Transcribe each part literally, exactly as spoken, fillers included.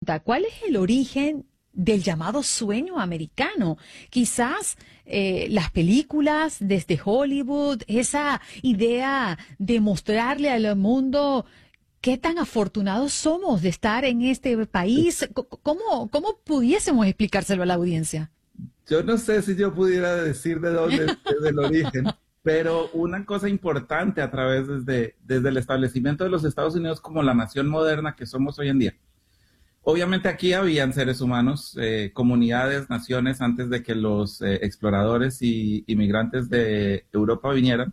pregunta, ¿cuál es el origen del llamado sueño americano? Quizás eh, las películas desde Hollywood, esa idea de mostrarle al mundo qué tan afortunados somos de estar en este país. ¿Cómo, cómo pudiésemos explicárselo a la audiencia? Yo no sé si yo pudiera decir de dónde es el origen, pero una cosa importante a través desde, desde el establecimiento de los Estados Unidos como la nación moderna que somos hoy en día. Obviamente aquí habían seres humanos, eh, comunidades, naciones, antes de que los eh, exploradores y inmigrantes de Europa vinieran.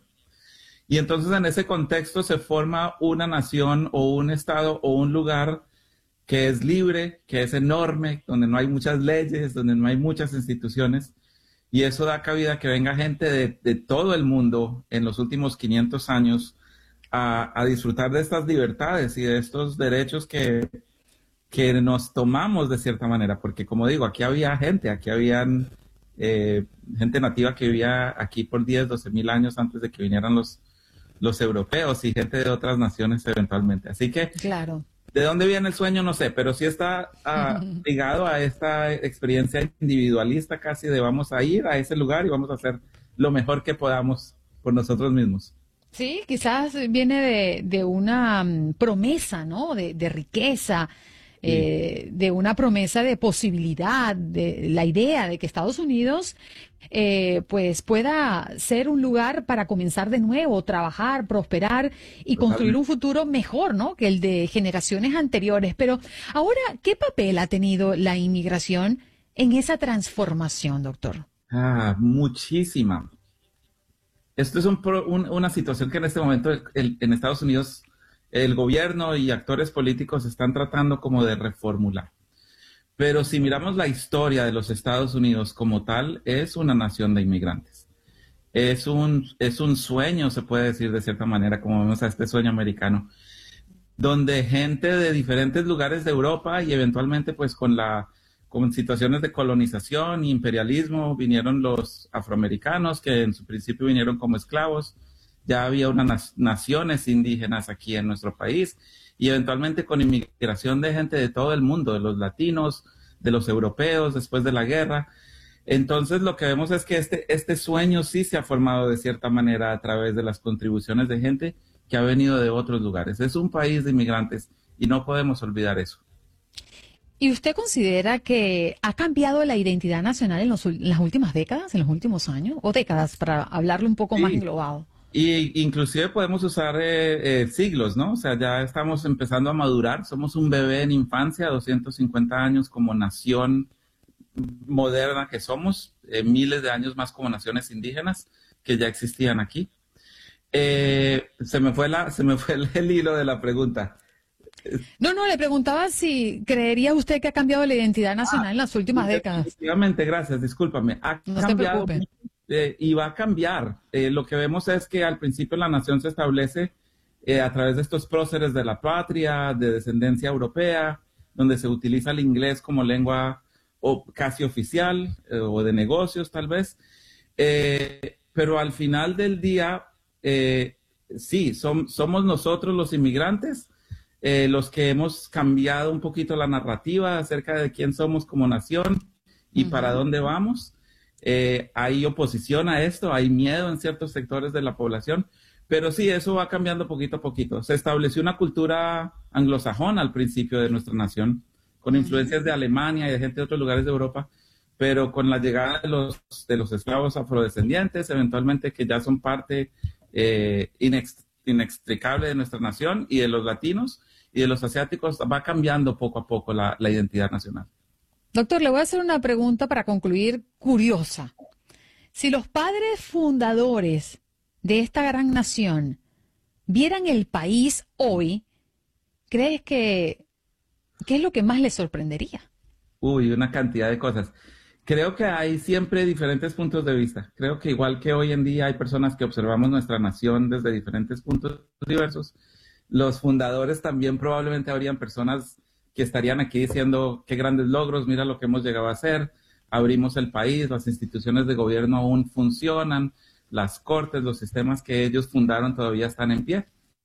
Y entonces en ese contexto se forma una nación o un estado o un lugar que es libre, que es enorme, donde no hay muchas leyes, donde no hay muchas instituciones. Y eso da cabida a que venga gente de, de todo el mundo en los últimos quinientos años a, a disfrutar de estas libertades y de estos derechos que, que nos tomamos de cierta manera. Porque como digo, aquí había gente, aquí habían eh, gente nativa que vivía aquí por diez, doce mil años antes de que vinieran los, los europeos y gente de otras naciones eventualmente. Así que... Claro. ¿De dónde viene el sueño? No sé, pero sí está uh, ligado a esta experiencia individualista casi de vamos a ir a ese lugar y vamos a hacer lo mejor que podamos por nosotros mismos. Sí, quizás viene de, de una um, promesa, ¿no? De, de riqueza, sí. eh, de una promesa de posibilidad, de la idea de que Estados Unidos eh, pues pueda ser un lugar para comenzar de nuevo, trabajar, prosperar y construir un futuro mejor, ¿no? Que el de generaciones anteriores. Pero ahora, ¿qué papel ha tenido la inmigración en esa transformación, doctor? Ah, muchísima. Esto es un, un, una situación que en este momento el, en Estados Unidos el gobierno y actores políticos están tratando como de reformular. Pero si miramos la historia de los Estados Unidos como tal, es una nación de inmigrantes. Es un, es un sueño, se puede decir de cierta manera, como vemos a este sueño americano, donde gente de diferentes lugares de Europa y eventualmente pues con, la, con situaciones de colonización e imperialismo vinieron los afroamericanos que en su principio vinieron como esclavos. Ya había unas naciones indígenas aquí en nuestro país y eventualmente con inmigración de gente de todo el mundo, de los latinos, de los europeos después de la guerra. Entonces lo que vemos es que este, este sueño sí se ha formado de cierta manera a través de las contribuciones de gente que ha venido de otros lugares. Es un país de inmigrantes y no podemos olvidar eso. ¿Y usted considera que ha cambiado la identidad nacional en, los, en las últimas décadas, en los últimos años o décadas, para hablarlo un poco sí. más englobado? Y inclusive podemos usar eh, eh, siglos, ¿no? O sea, ya estamos empezando a madurar. Somos un bebé en infancia, doscientos cincuenta años como nación moderna que somos, eh, miles de años más como naciones indígenas que ya existían aquí. Eh, se me fue la, se me fue el, el hilo de la pregunta. No, no, le preguntaba si creería usted que ha cambiado la identidad nacional ah, en las últimas décadas. Efectivamente, gracias, discúlpame. Ha no cambiado se preocupe. Eh, y va a cambiar. Eh, lo que vemos es que al principio la nación se establece eh, a través de estos próceres de la patria, de descendencia europea, donde se utiliza el inglés como lengua o casi oficial eh, o de negocios tal vez. Eh, pero al final del día, eh, sí, son, somos nosotros los inmigrantes eh, los que hemos cambiado un poquito la narrativa acerca de quién somos como nación y uh-huh. para dónde vamos. Eh, hay oposición a esto, hay miedo en ciertos sectores de la población, pero sí, eso va cambiando poquito a poquito. Se estableció una cultura anglosajona al principio de nuestra nación, con influencias de Alemania y de gente de otros lugares de Europa, pero con la llegada de los, de los esclavos afrodescendientes, eventualmente que ya son parte eh, inex, inextricable de nuestra nación y de los latinos y de los asiáticos, va cambiando poco a poco la, la identidad nacional. Doctor, le voy a hacer una pregunta para concluir curiosa. Si los padres fundadores de esta gran nación vieran el país hoy, ¿crees que qué es lo que más les sorprendería? Uy, una cantidad de cosas. Creo que hay siempre diferentes puntos de vista. Creo que igual que hoy en día hay personas que observamos nuestra nación desde diferentes puntos diversos, los fundadores también probablemente habrían personas que estarían aquí diciendo qué grandes logros, mira lo que hemos llegado a hacer, abrimos el país, las instituciones de gobierno aún funcionan, las cortes, los sistemas que ellos fundaron todavía están en pie.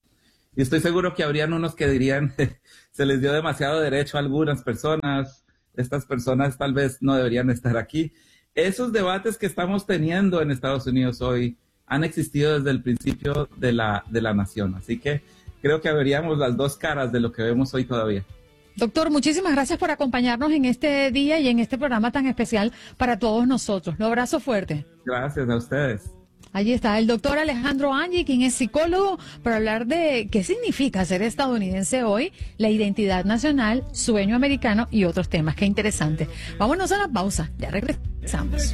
Y estoy seguro que habrían unos que dirían, se les dio demasiado derecho a algunas personas, estas personas tal vez no deberían estar aquí. Esos debates que estamos teniendo en Estados Unidos hoy han existido desde el principio de la, de la nación. Así que creo que veríamos las dos caras de lo que vemos hoy todavía. Doctor, muchísimas gracias por acompañarnos en este día y en este programa tan especial para todos nosotros. Un abrazo fuerte. Gracias a ustedes. Allí está el doctor Alejandro Angi, quien es psicólogo, para hablar de qué significa ser estadounidense hoy, la identidad nacional, sueño americano y otros temas. Qué interesante. Vámonos a la pausa. Ya regresamos.